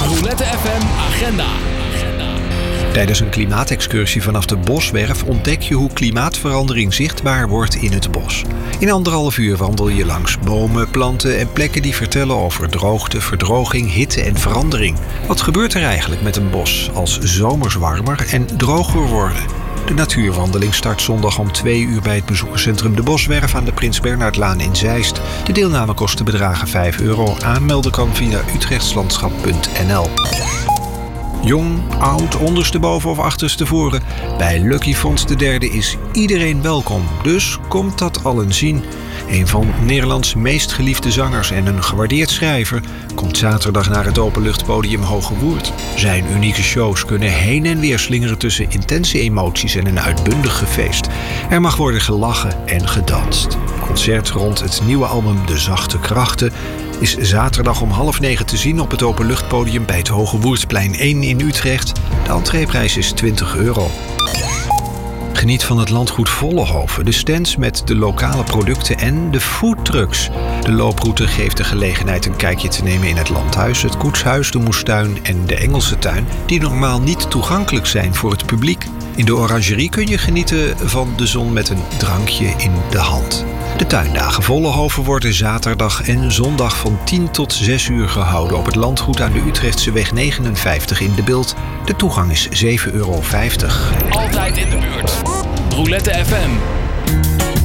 Roulette FM Agenda. Tijdens een klimaatexcursie vanaf de Boswerf ontdek je hoe klimaatverandering zichtbaar wordt in het bos. In 1,5 uur wandel je langs bomen, planten en plekken die vertellen over droogte, verdroging, hitte en verandering. Wat gebeurt er eigenlijk met een bos als zomers warmer en droger worden? De natuurwandeling start zondag om 2 uur bij het bezoekerscentrum De Boswerf aan de Prins Bernhardlaan in Zeist. De deelnamekosten bedragen €5. Aanmelden kan via utrechtslandschap.nl. Jong, oud, ondersteboven of achterstevoren. Bij Lucky Fonds III is iedereen welkom. Dus komt dat allen zien. Een van Nederlands meest geliefde zangers en een gewaardeerd schrijver komt zaterdag naar het openluchtpodium Hoge Woerd. Zijn unieke shows kunnen heen en weer slingeren tussen intense emoties en een uitbundig feest. Er mag worden gelachen en gedanst. Concert rond het nieuwe album De Zachte Krachten is zaterdag om 8:30 te zien op het openluchtpodium bij het Hoge Woerdsplein 1 in Utrecht. De entreeprijs is €20. Geniet van het landgoed Vollenhoven, de stands met de lokale producten en de foodtrucks. De looproute geeft de gelegenheid een kijkje te nemen in het landhuis, het koetshuis, de moestuin en de Engelse tuin, die normaal niet toegankelijk zijn voor het publiek. In de orangerie kun je genieten van de zon met een drankje in de hand. De tuindagen Vollenhoven worden zaterdag en zondag van 10 tot 6 uur gehouden op het landgoed aan de Utrechtseweg 59 in De Bilt. De toegang is €7,50. Altijd in de buurt. Roulette FM.